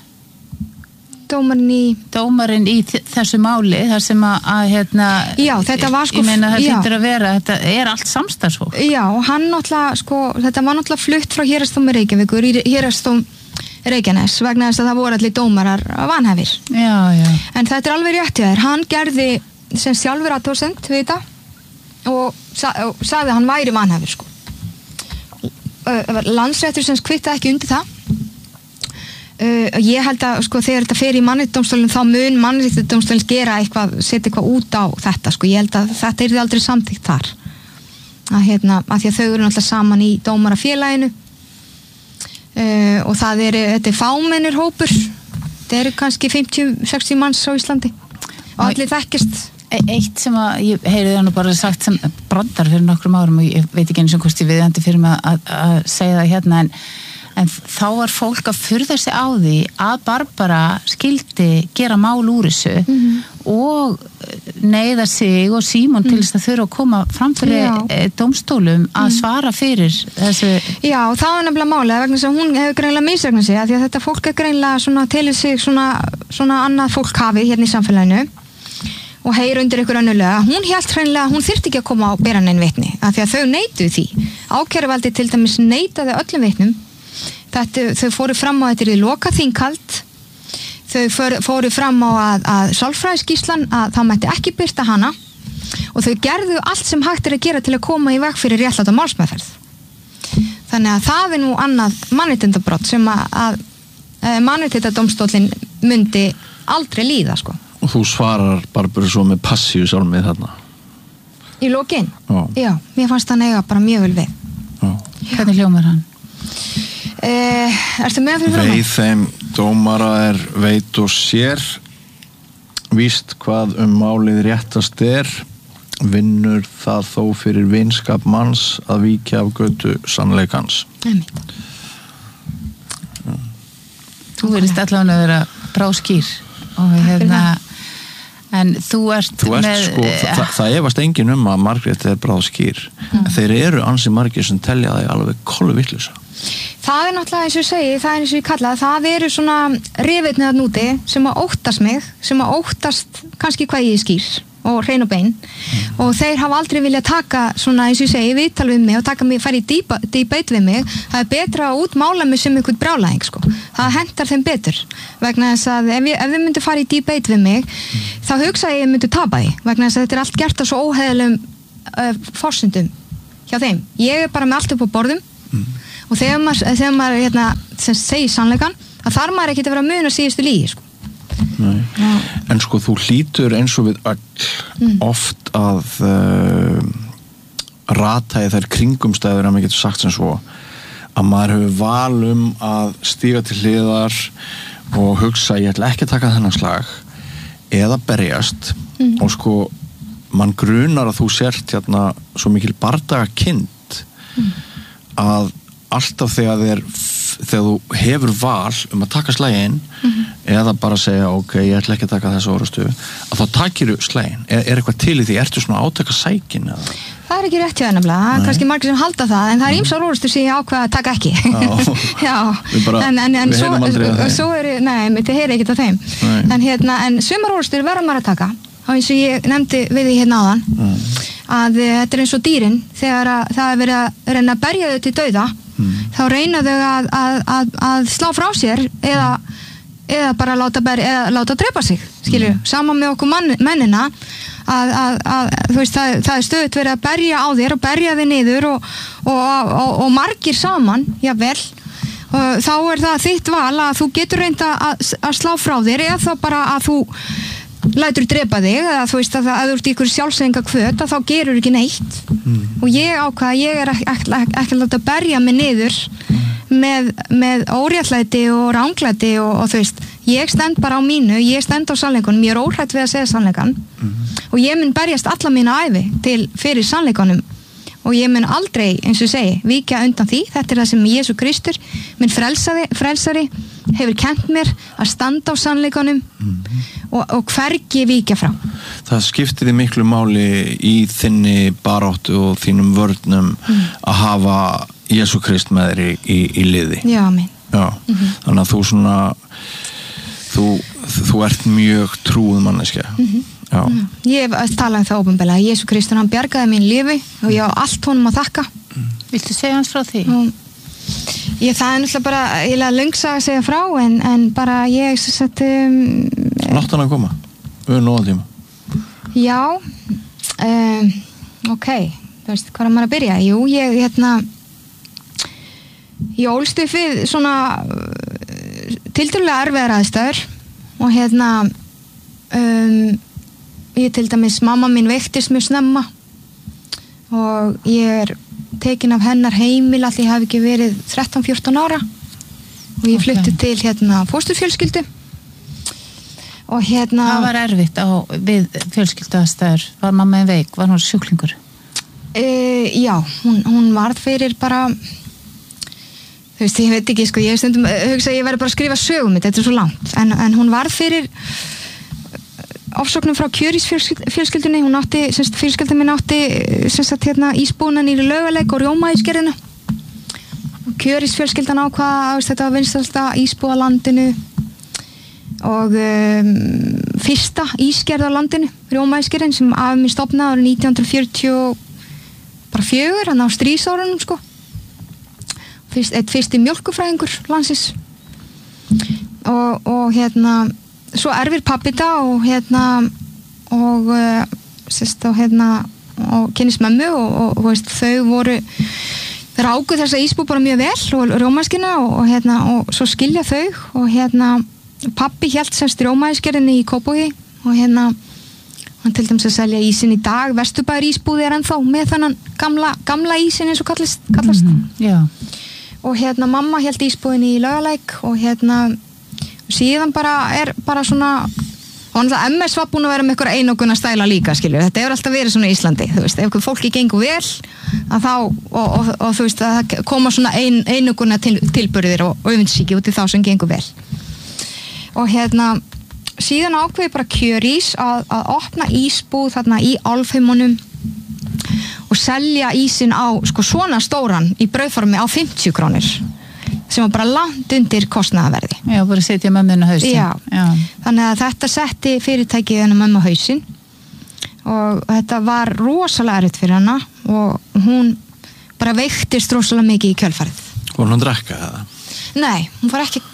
Dómarinn í þessu máli þar sem já, þetta var sko ég meina það hlýtur að vera, þetta allt samstarfsfólk. Já, hann náttúrulega sko, þetta var náttúrulega flutt frá Héraðsdómi Reykjavíkur í Héraðsdóm Reykjanes vegna þess að það voru allir dómarar vanhæfir. Já. En þetta alveg rétt hjá þér, hann gerði sem sjálfur athugasemd við þetta og sagði að hann væri vanhæfir sko. Landsréttur sem kvittaði ekki undir það. Ég held að sko þegar þetta fer í mannréttindadómstólinn þá mun mannréttindadómstólinn gera eitthvað, setja eitthvað út á þetta sko, ég held að þetta yrði aldrei samþykkt þar að því að þau eru náttúrulega saman í dómarafélaginu og þetta fámennir hópur, þetta eru kannski 50-60 manns á Íslandi og allir þekkjast. Eitt sem að ég heyriði hann bara sagt sem brandar fyrir nokkrum árum og ég veit ekki eins og hvort ég viðeigandi fyrir mig að segja það en þá var fólk að furða sig á því að Barbara skildi gera mál úr þessu og neyða sig og Símon til þess að þurfa að koma fram fyrir dómstólum að svara fyrir þessu. Já, það var nefnilega málið vegna þess að hún hefur greinlega misreiknað sig að því að þetta fólk greinlega svona telur sig svona annað fólk hafi hérna í samfélaginu og heyr undir ykkur önnulega. Hún hélt hreinlega, hún þyrfti ekki að koma á bera neinn vitni af því að þau neituðu því. Ákæruvaldi til dæmis neitaði öllum vitnum. Þau fóru fram á þetta í loka þinghald, þau fóru fram á að sálfræðiskíslan að það mætti ekki birta hana og þau gerðu allt sem hægt að gera til að koma í veg fyrir réttláta málsmeðferð. Þannig að það nú annað mannréttindabrot sem að mannréttindadómstóllinn myndi aldrei líða sko. Og þú svarar Barböru svo með passíu sálmið þarna? Í lokin? Já, mér fannst hann eiga bara mjög vel við. Hvernig hljómar hann? Ertu með fyrir fram? Veið þeim dómara veit og sér víst hvað málið réttast vinnur það þó fyrir vinskap manns að víkja af götu sannleikans. Þú verðist allavega að vera bráskýr og En þú ert með... Sko, það efast enginn að Margrét bráðskýr. Þeir eru ansi margir sem telja það alveg kolvitlusa. Það náttúrulega eins og ég segi, það eins og ég kalla það eru svona rifirnir að núti sem að óttast mig, sem að óttast kannski hvað ég skýr og hrein og bein og þeir hafa aldrei viljað taka svona eins og ég segi viðtal við mig og taka mig, fara í debate við mig. Það betra að útmála mig sem einhvern brjálæðing sko. Það hentar þeim betur vegna þess að ef þið myndu fara í debate við mig þá hugsa ég myndu tapa því vegna þess að þetta allt gert á svo óheðilegum forsendum hjá þeim. Ég bara með allt upp á borðum og þegar maður sem segir sannleikan að þarf maður ekki að vera að muna síðustu lígi sko. En sko þú hlýtur eins og við öll oft að rata í þær kringumstæður að maður getur sagt sem svo að maður hefur val að stíga til hliðar og hugsa ég ætla ekki að taka þennan slag eða berjast og sko mann grunar að þú sért svo mikil bardaga kind að alltaf þegar þú hefur val að taka slaginn eða bara segja ok, ég ætla ekki að taka þessu orðastu að þá takir þú slaginn eitthvað til í því, ertu svona átaka sækin eða? Það ekki rétt hjá nefnilega, það kannski margir sem halda það en það ýmsar orðastu sem ég ákveða að taka ekki já, en svo þið heyri ekkert af þeim en sumar orðastu verður maður að taka og eins og ég nefndi við því áðan að þetta eins og dýrin þegar það verið að reyna að berja þau til dauða þá reyna þau að slá frá sér eða bara láta drepa sig skilju, saman með okkur mennina að þú veist það stöðugt verið að berja á þér og berja þig niður og margir saman, jável þá það þitt val að þú getur reynda að slá frá þér eða þá bara að þú lætur drepa þig eða þú veist að þú ert í ykkur sjálfsæðinga kvöt að þá gerur ekki neitt og ég ákvað að ég ekki að láta berja mig niður með óréttlæti og ránglæti og þú veist, ég stend bara á mínu ég stend á sannleikunum, ég óhrætt við að segja sannleikan og ég mun berjast alla mína ævi fyrir sannleikunum og ég mun aldrei, eins og segi, víkja undan því, þetta það sem Jesú Kristur minn frelsari hefur kennt mér að standa á sannleikunum og hvergi víkja frá. Það skiptir þig miklu máli í þinni baráttu og þínum vörnum að hafa Jesú Krist með þér í liði. Já, minn. Já, þannig að þú svona þú ert mjög trúð manneskja. Já. Ég hef talað það ópenbarlega. Jesú Kristur, hann bjargaði mín lífi og ég á allt honum að þakka. Viltu segja hans frá því? Það náttúrulega bara eiginlega löngsa að segja frá en bara ég Látt hann að koma, við erum nóðan tíma. Já, ok, þú veist, hvað er maður að byrja? Jú, ég ólst upp við svona tiltölulega erfiðar aðstæður og ég til dæmis, mamma mín veiktist mjög snemma og ég tekin af hennar heimil allir ég hafi ekki verið 13-14 ára og ég flutti til fósturfjölskyldu og Það var erfitt við fjölskylduaðstæður, var mamma veik, var hún sjúklingur? Já, hún varð fyrir bara þú veist, ég veit ekki sko, ég stundum hugsa ég verði bara að skrifa sögum þetta svo langt, en hún varð fyrir ofsóknum frá kjörísfjölskyldunni hún átti, fjölskylda minn átti ísbúna nýri Laugaleik og Rjómaísgerðinu og kjörísfjölskyldan ákvað þetta var vinsælsta ísbú á landinu og fyrsta ísgerð á landinu Rjómaísgerðin sem afi minn stofnaði árið 1944 hann á stríðsárunum sko fyrsti mjólkufræðingur landsins og svo erfir pabbi það og kynnist mömmu og veist, þau ráku þessa ísbú bara mjög vel og Rjómaískina og svo skilja þau og pabbi hélt semst Rjómaískerðinni í Kópavogi og hann til dæmis að selja ísinn í dag Vesturbæjar ísbúði ennþá með þennan gamla ísinn eins og kallast og mamma hélt ísbúðinni í Laugaleik og síðan bara svona og MS var búin að vera með einhverja einokuna stæla líka skilur, þetta hefur alltaf verið svona í Íslandi þú veist, ef fólki gengur vel að þá, og þú veist að það koma svona einokuna tilburðir og öfundsíki út í þá sem gengur vel og síðan ákveði bara Kjörís að opna ísbúð þarna í Álfheimunum og selja ísinn á sko svona stóran í brauðformi á 50 krónur sem var bara langt undir kostnaðarverði. Já, bara setja mömmuna á hausinn. Já, þannig að þetta setti fyrirtækið hennar mömmu á hausinn og þetta var rosalega erfitt fyrir hana og hún bara veiktist rosalega mikið í kjölfarið. Var hún drekka það? Nei, hún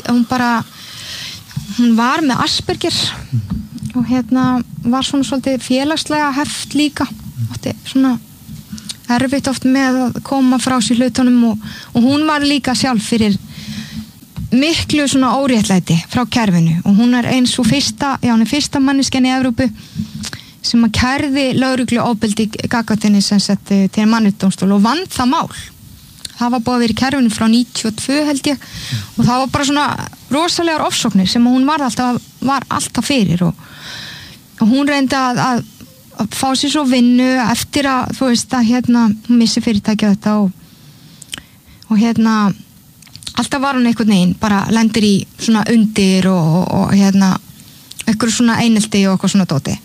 var með Asperger og var svona svolítið félagslega heft líka. Átti svona erfitt oft með að koma frá sér hlutunum og hún var líka sjálf fyrir miklu svona óréttlæti frá kerfinu og hún eins og hún er fyrsta manneskjan í Evrópu sem að kærði lögreglu ofbeldi gagnvart sem setti til mannréttindadómstól og vann það mál. Það var búið að vera í kerfinu frá 92 held ég og það var bara svona rosalegar ofsóknir sem hún var alltaf fyrir og hún reyndi að fá sér svo vinnu eftir að þú veist að hún missi fyrirtækja þetta og alltaf var hún einhvern veginn bara lendir í svona undir og einhver svona einelti og eitthvað svona dóti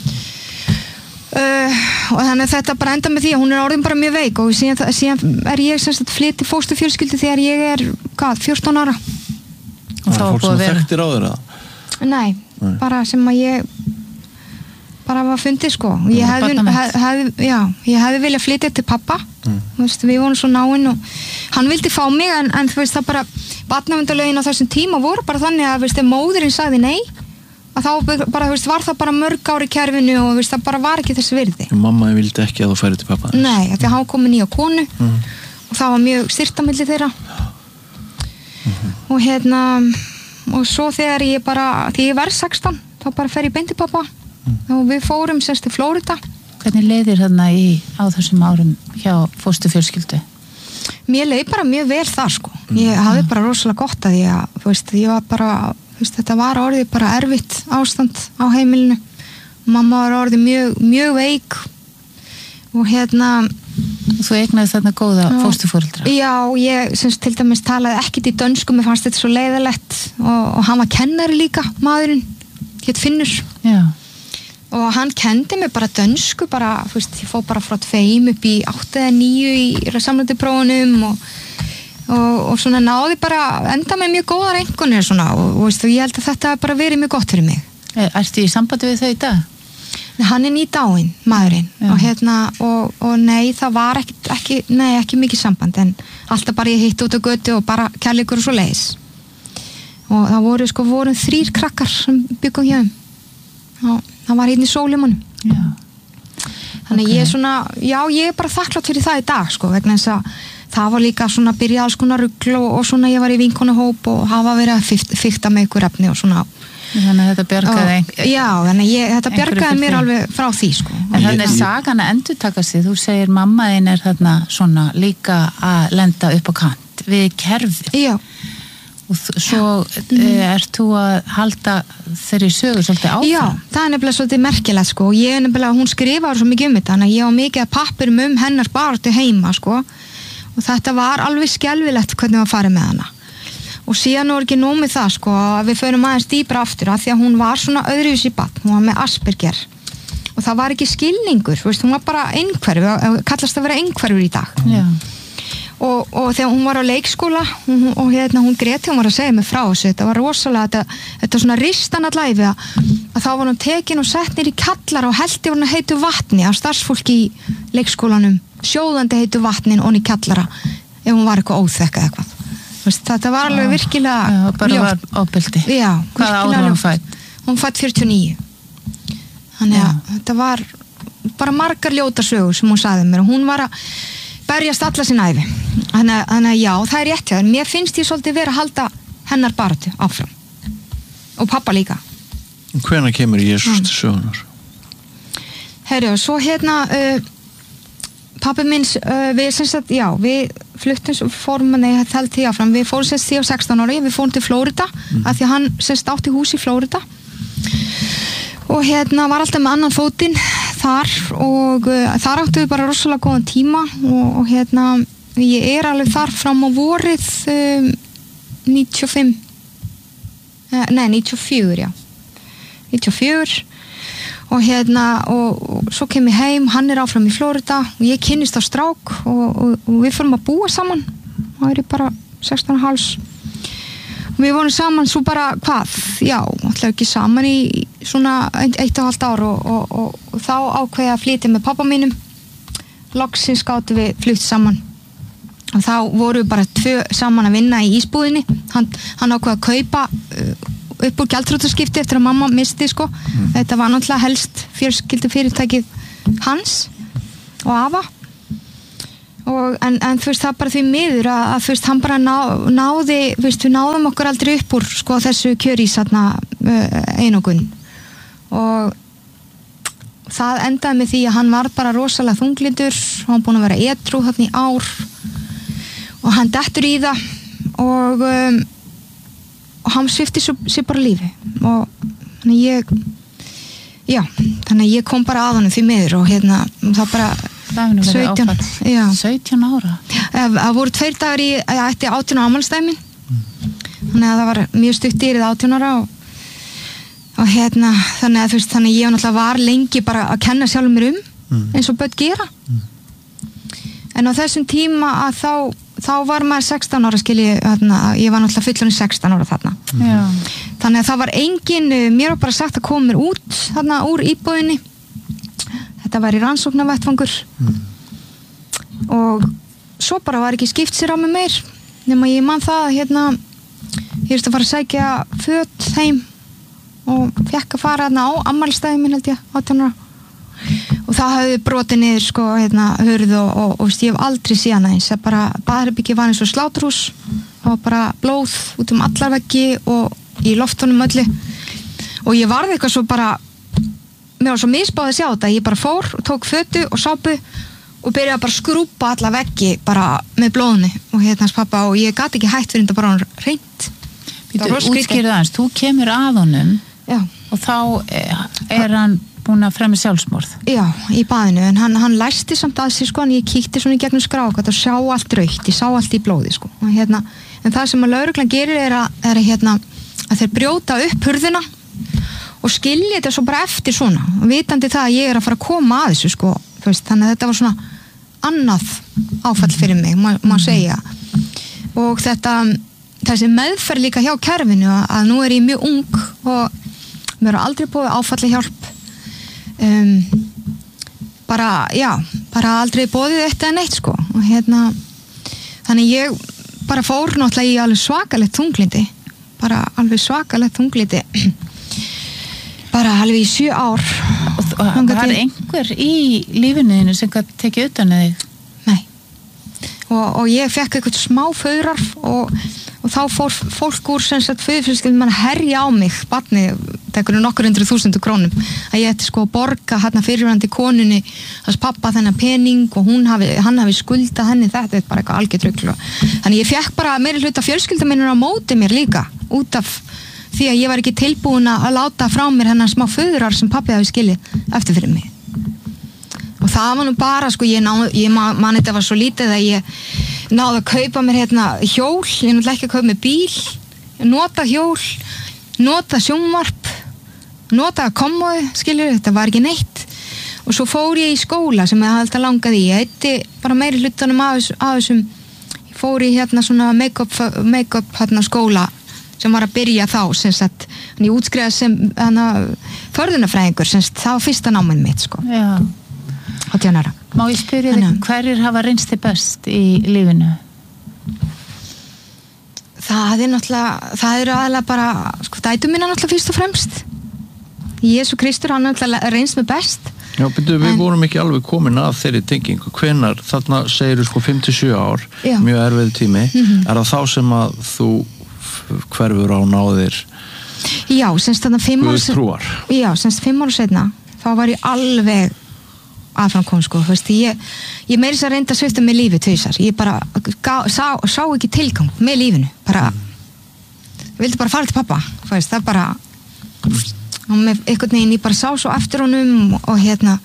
og þannig að þetta bara enda með því að hún er orðin bara mjög veik og síðan ég sem sagt flytt í fósturfjölskyldu þegar ég 14 ára og þá fólk sem þekktir á þeirra? Nei, bara sem að ég bara var fundið sko ég hefði viljað flytja til pappa veist, við vorum svo náin og hann vildi fá mig en þú veist það bara barnaverndarlögin á þessum tíma voru bara þannig að veist, móðurinn sagði nei að þá bara, veist, var það bara mörg ári í kerfinu og veist, það bara var ekki þess virði Mamma vildi ekki að þú færi til pappa? Nei, því að hann kom með nýja konu og það var mjög styrt á milli þeirra og svo þegar ég var 16 þá bara fer ég beint til pappa og við fórum semst til Flórida. Hvernig leiðir þarna á þessum árum hjá fósturfjölskyldu? Mér leið bara mjög vel þar sko. Ég hafði bara rosalega gott að ég var bara, þetta var orðið bara erfitt ástand á heimilinu. Mamma var orðið mjög, mjög veik og Þú eignaði þarna góða fósturforeldra? Já, ég semst til dæmis talaði ekkert í dönsku, mér fannst þetta svo leiðilegt og hann var kennari líka, maðurinn, hét Finnur. Já. Og hann kendi mig bara dönsku ég fór bara frá 2 upp í 8 eða 9 í samlandi prófunum og svona náði bara enda með mjög góðar einkunnir svona og ég held að þetta bara verið mjög gott fyrir mig. Ertu í sambandi við þau í dag? Hann er nýdáinn, maðurinn og nei, það var ekki mikið samband en alltaf bara ég hitti út á götu og bara kærleikur og svo leiðis og það voru 3 krakkar sem byggum hjá og það var í Sólimunum. Þannig ég er bara þakklátt fyrir það í dag sko, vegna þess að það var líka svona byrjað alls konar rugl og svona ég var í vinkonahóp og hafa verið að fikta með ykkur efni og svona. Þannig að þetta bjargaði Já, þannig að þetta bjargaði mér alveg frá því sko. En þannig er sagan að endurtaka sig, þú segir mamma þín er þarna svona líka að lenda upp á kant við kerfið. Já. Og svo ert þú að halda þeirri sögur svolítið áfram? Já, það er nefnilega svolítið merkilegt sko. Hún skrifaði svo mikið þetta, þannig að ég á mikið að pappirum hennar baráttu heima sko. Og þetta var alveg skelfilegt hvernig var farið með hana. Og síðan var ekki nóg með það sko, að við förum aðeins dýpra aftur að því að hún var svona öðruvísi barn, hún var með Asperger. Og það var ekki skilningur, hún var bara einhverfur, kallast að vera einhverfur í dag. Já. Og þegar hún var á leikskóla og hún grét, hún var að segja mig frá þessu, þetta var rosalega, þetta svona ristan að læfi að þá var hún tekin og sett nýr í kallara og heldi hún að heitu vatni af starfsfólki í leikskólanum, sjóðandi heitu vatnin og í kallara ef hún var eitthvað óþekka eitthvað. Þetta var alveg virkilega bara var ofbeldi. Já, hvað ár var hún fædd? Hún fædd 49. Þannig að þetta var bara margar ljóta sögur sem hún sagði mér og hún var að berjast alla sín ævi. Þannig að já, það er rétt hjá þér. Mér finnst ég svolítið verið að halda hennar baráttu áfram. Og pappa líka. Hvenær kemur Jesús til sögunar? Herru, svo pappi minns, við fluttum fórum, við fórum sérst því á 16 ári, við fórum til Flórida, af því að hann sérst átti hús í Flórida og var alltaf með annan fótinn þar og þar áttu við bara rosalega góðan tíma og ég er alveg þar fram á vorið 94, já. 94 og og svo kem ég heim, hann áfram í Flórida og ég kynnist á strák og við fórum að búa saman og ég bara 16,5 og við vorum saman svo bara alltaf ekki saman í svona 1,5 ár og þá ákveði að flytja með pappa mínum loksins gátum við flutt saman og þá voru við bara 2 saman að vinna í ísbúðinni hann ákveði að kaupa upp úr gjaldþrotaskipti eftir að mamma misti þetta var náttúrulega helst fjölskyldufyrirtækið hans og afa en þú veist það bara því miður að þú veist hann bara náði við náðum okkur aldrei upp úr þessu kjörís einokun og það endaði með því að hann var bara rosalega þunglyndur og hann búinn að vera edrú þarna í ár og hann dettur í það og hann svipti sér bara lífi og þannig ég kom bara að honum því miður og það bara 17 ára það voru 2 dagar ég ætti 18 ára afmælisdaginn minn þannig að það var mjög stutt dýrið 18 ára og þannig að þú veist þannig ég náttúrulega var lengi bara að kenna sjálfum mér eins og börn gera en á þessum tíma að þá var maður 16 ára ég var náttúrulega fullorðin 16 ára þarna þannig að það var engin mér var bara sagt að koma mér út þarna úr íbúðinni þetta var í rannsóknarvettvangur og svo bara var ekki skipt sér á mig meir nema ég man það ég að fara að sækja föt heim og fekk að fara á afmælisdaginn minn held ég 18 ára og það hafði brotið niður hurð og ég hef aldrei síðan eins það bara baðherbergið var eins og sláturhús og bara blóð út allar veggi og í loftunum öllu og ég varði eitthvað svo bara mér var svo misbáð að sjá þetta ég bara fór og tók fötu og sápu og byrjaði bara að skrúpa alla veggi bara með blóðni og hans pappa og ég gat ekki hætt fyrir þetta bara hann reynt útskýrðu aðeins, þú kemur að honum og þá hann búin að fremja sjálfsmorð í baðinu en hann læsti samt að sig en ég kíkti svona í gegnum skrákat og sá allt rautt, ég sá allt í blóði en það sem að lögreglan gerir er að þeir brjóta upp hurðina og skilja þetta svo bara eftir svona vitandi það að ég er að fara að koma að þessu þannig að þetta var svona annað áfall fyrir mig má segja og þessi meðferð líka hjá kerfinu að nú er ég mjög ung og mér er aldrei búið áfallahjálp bara aldrei bóðið eitt eða neitt og þannig ég bara fór náttúrulega í alveg svakalegt þunglindi bara alveg svakalegt þunglindi bara alveg í 7 ár og var einhver í lífinu sem gæti tekið utan þig? Nei og ég fekk eitthvað smá föðrar og þá fór fólk úr föðurfjölskyldum að herja á mig barni, það er nokkur 100.000 krónum að ég ætti að borga fyrirverandi konunni þess pappa þennan pening og hann hafi skuldað henni þetta er bara eitthvað algjört rugl þannig ég fekk bara meiri hluta fjölskyldaminnur á móti mér líka út af því að ég var ekki tilbúin að láta frá mér hennar smá föðurar sem pappi hafi skilið eftir fyrir mig og það var nú bara ég man þetta var svo lítið að ég náði að kaupa mér hjól ég náði ekki að kaupa mér bíl nota hjól, nota sjónvarp nota kommóðu, þetta var ekki neitt og svo fór ég í skóla sem ég hafði alltaf langað í ég eitti bara meiri hlutunum af þessum ég fór í svona make-up skóla sem var að byrja þá ég útskrifaði sem förðunarfræðingur það var fyrsta náminn mitt 18 ára Má ég spyrja þig, hverjir hafa reynst þig best í lífinu? Það er náttúrulega, það eru aðalega bara, dætur mína náttúrulega fyrst og fremst. Jésu Kristur, hann náttúrulega reynst mig best. Já, betur, við vorum ekki alveg komin að þeirri tengingu. Hvenær, þarna segir 5-7 ár, mjög erfið tími, er það þá sem að þú hverfur á náðir þarna 5 ára Guðstrúar? Já, 5 ára seinna, þá var ég alveg aðframkom ég meiri þess að reynda að svipta með lífi tvisar, ég bara sá ekki tilgang með lífinu bara, ég vildi bara fara til pappa það bara og með einhvern veginn ég bara sá svo eftir honum og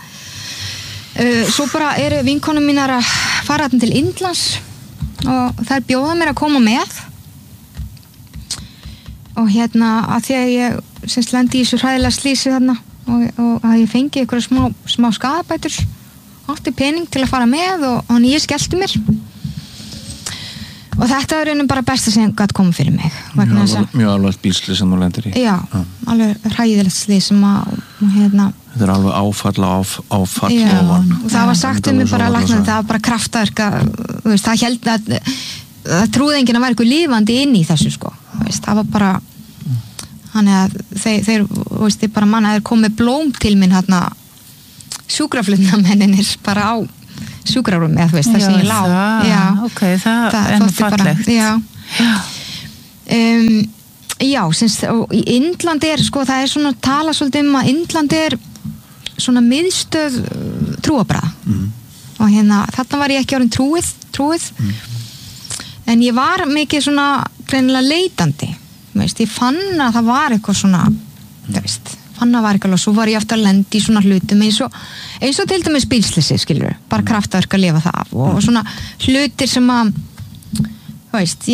svo bara eru vinkonum mínar að fara til Indlands og þær bjóða mér að koma með og að því að semst lendi í þessu hræðilega slísi þarna og að ég fengi einhverja smá skaðabætur, átti pening til að fara með og ég skellti mér og þetta er einnig bara besta sem gæti komið fyrir mig mjög alveg bílslið sem þú lendir í já, alveg hræðilegt slís sem þetta er alveg áfall já, og það var sagt mig bara að lækna það var bara kraftaverk það held að það trúði enginn að vera eitthvað lifandi inn í þessu sko það var bara þannig að þeir veist, bara manna þeir komið blóm til minn hérna sjúkraflutnamennir bara á sjúkrarúmi eða þú veist það sem ég lá okay, það er nú fallegt já syns, og í Indlandi er sko það er svona tala svolítið að Indlandi er svona miðstöð trúarbragða og hérna þarna var ég ekki orðin trúið en ég var mikið svona greinilega leitandi veist, ég fann að það var eitthvað svona þú veist fann að var eitthvað og svo var ég aftur að lendi í svona hlutum eins og til dæmis bílsleysi skilur bara kraftaverk að lifa það af og svona hlutir sem að þú veist